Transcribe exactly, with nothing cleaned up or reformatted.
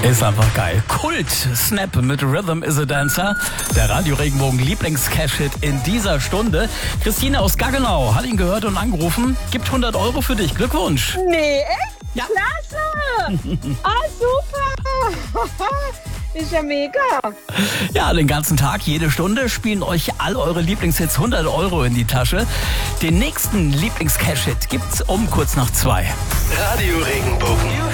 Ist einfach geil. Kult, Snap mit Rhythm is a Dancer. Der Radio Regenbogen Lieblings-Cash-Hit in dieser Stunde. Christine aus Gaggenau hat ihn gehört und angerufen. Gibt hundert Euro für dich. Glückwunsch. Nee, echt? Ja. Klasse! Ah, super! Ist ja mega. Ja, den ganzen Tag, jede Stunde spielen euch all eure Lieblingshits hundert Euro in die Tasche. Den nächsten Lieblings-Cash-Hit gibt's um kurz nach zwei. Radio Regenbogen.